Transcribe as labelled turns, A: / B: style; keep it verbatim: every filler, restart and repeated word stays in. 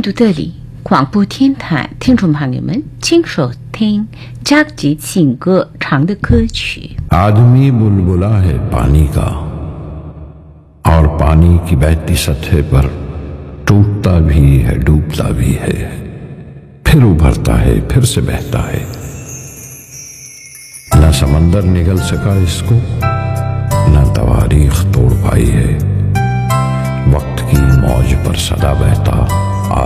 A: 印度德里广播电台听众朋友们，请收听जाग जी सिंह唱的歌曲。
B: आदमी बुलबुला है पानी का और पानी की बहती सतह पर टूटता भी है, डूबता भी है, फिर उभरता है, फिर से बहता है। न समंदर निगल सका इसको, न तवारीख तोड़ पाई है। वक्त की मौज पर सदा बहता